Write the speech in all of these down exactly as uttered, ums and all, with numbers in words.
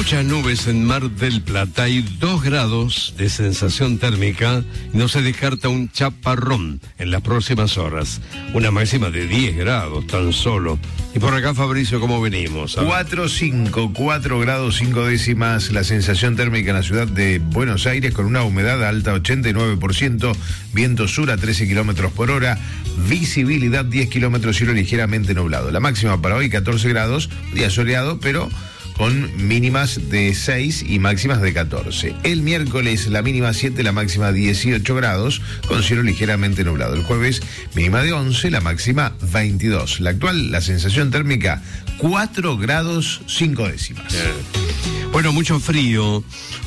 Muchas nubes en Mar del Plata y dos grados de sensación térmica. No se descarta un chaparrón en las próximas horas. Una máxima de diez grados tan solo. Y por acá, Fabricio, ¿cómo venimos? cuatro, cinco, cuatro grados cinco décimas la sensación térmica en la ciudad de Buenos Aires, con una humedad alta ochenta y nueve por ciento, viento sur a trece kilómetros por hora, visibilidad diez kilómetros, cielo ligeramente nublado. La máxima para hoy catorce grados, día soleado, pero con mínimas de seis y máximas de catorce. El miércoles la mínima siete, la máxima dieciocho grados, con cielo ligeramente nublado. El jueves mínima de once, la máxima veintidós. La actual, la sensación térmica, cuatro grados cinco décimas. Bueno, mucho frío.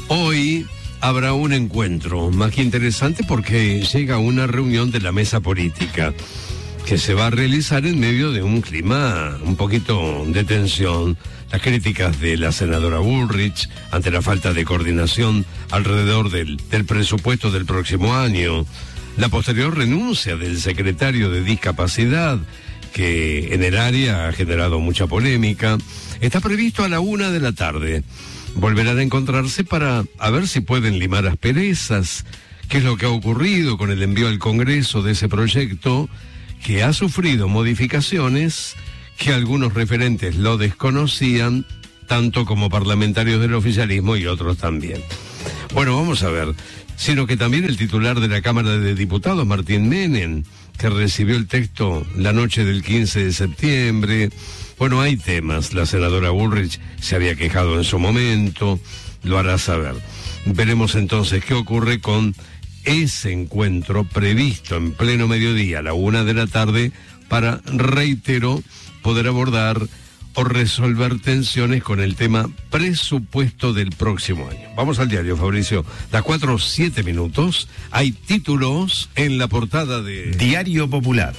Hoy habrá un encuentro más que interesante porque llega una reunión de la mesa política que se va a realizar en medio de un clima un poquito de tensión. Las críticas de la senadora Bullrich ante la falta de coordinación alrededor del, del presupuesto del próximo año, la posterior renuncia del secretario de Discapacidad, que en el área ha generado mucha polémica. Está previsto a la una de la tarde. Volverán a encontrarse para a ver si pueden limar asperezas. ¿Qué es lo que ha ocurrido con el envío al Congreso de ese proyecto, que ha sufrido modificaciones que algunos referentes lo desconocían, tanto como parlamentarios del oficialismo y otros también? Bueno, vamos a ver, sino que también el titular de la Cámara de Diputados, Martín Menem, que recibió el texto la noche del quince de septiembre. Bueno, hay temas, la senadora Bullrich se había quejado en su momento, lo hará saber. Veremos entonces qué ocurre con ese encuentro previsto en pleno mediodía, a la una de la tarde, para, reitero, poder abordar o resolver tensiones con el tema presupuesto del próximo año. Vamos al diario, Fabricio. Las cuatro, siete minutos. Hay títulos en la portada de Diario Popular.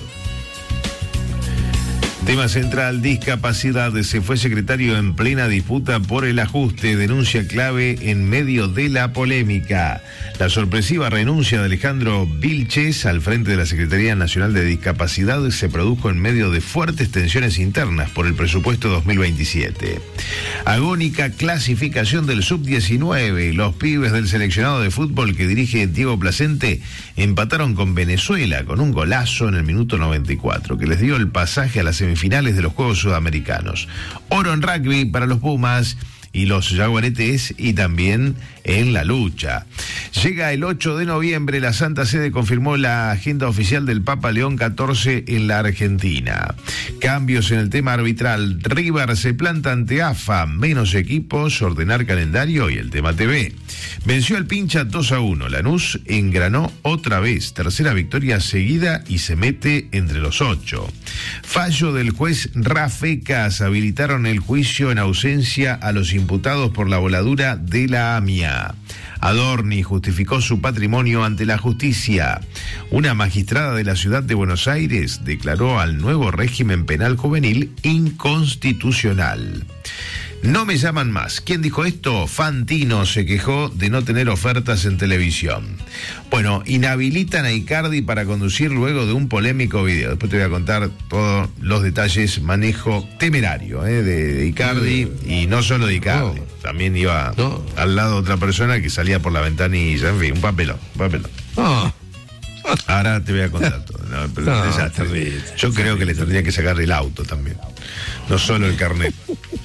Tema central, discapacidad. Se fue secretario en plena disputa por el ajuste. Denuncia clave en medio de la polémica. La sorpresiva renuncia de Alejandro Vilches al frente de la Secretaría Nacional de Discapacidad se produjo en medio de fuertes tensiones internas por el presupuesto dos mil veintisiete. Agónica clasificación del sub diecinueve. Los pibes del seleccionado de fútbol que dirige Diego Placente empataron con Venezuela con un golazo en el minuto noventa y cuatro, que les dio el pasaje a la semifinal finales de los Juegos Sudamericanos. Oro en rugby para los Pumas y los Jaguaretes, y también en la lucha. Llega el ocho de noviembre, la Santa Sede confirmó la agenda oficial del Papa León catorce en la Argentina. Cambios en el tema arbitral. River se planta ante A F A, menos equipos, ordenar calendario y el tema T V. Venció al Pincha dos a uno. Lanús engranó otra vez, tercera victoria seguida y se mete entre los ocho. Fallo del juez Rafecas, habilitaron el juicio en ausencia a los imputados por la voladura de la AMIA. Adorni justificó su patrimonio ante la justicia. Una magistrada de la ciudad de Buenos Aires declaró al nuevo régimen penal juvenil inconstitucional. No me llaman más. ¿Quién dijo esto? Fantino se quejó de no tener ofertas en televisión. Bueno, inhabilitan a Icardi para conducir luego de un polémico video. Después te voy a contar todos los detalles. Manejo temerario ¿eh? de, de Icardi, y no solo de Icardi. No. También iba no. al lado de otra persona que salía por la ventanilla. En fin, un papelón, un papelón. Oh. Ahora te voy a contar todo. No, pero no, desastre. Terrible, Yo terrible, creo que le tendría que sacar el auto también, no solo el carnet.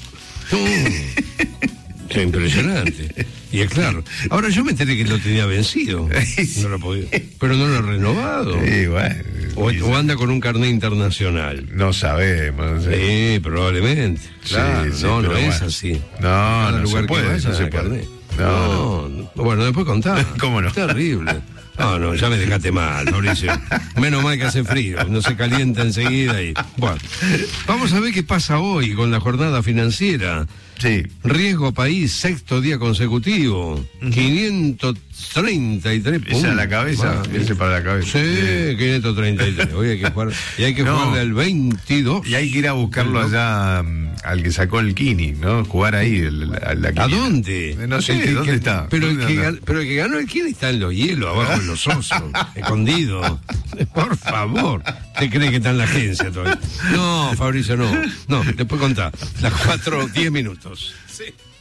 Qué impresionante. Y es claro. Ahora yo me enteré que lo tenía vencido. No lo podía. Pero no lo ha renovado. Sí, bueno, o, o anda con un carnet internacional. No sabemos. No sé. Sí, probablemente. Claro, sí, sí, no, no es bueno. así. No, no lugar se puede, que vaya, no se puede. Carnet. No, no, no. Bueno, después contá. ¿Cómo no? Terrible. No, no, ya me dejaste mal, Mauricio. Menos mal que hace frío, no se calienta enseguida y... Bueno, vamos a ver qué pasa hoy con la jornada financiera. Sí. Riesgo país, sexto día consecutivo. Uh-huh. quinientos treinta y tres puntos. Esa es la cabeza, ese para la cabeza. Sí, sí. quinientos treinta y tres. Hoy hay que jugar, y hay que no. jugarle al veintidós. Y hay que ir a buscarlo allá al que sacó el Kini, ¿no? Jugar ahí. El, la, la ¿A dónde? No sé, que, ¿dónde que, está? Pero, ¿Dónde el que, pero el que ganó el Kini está en los hielos, abajo en los osos, escondido. Por favor. ¿Te cree que está en la agencia todavía? No, Fabricio, no. No, después contá. Las cuatro, diez minutos. Sí.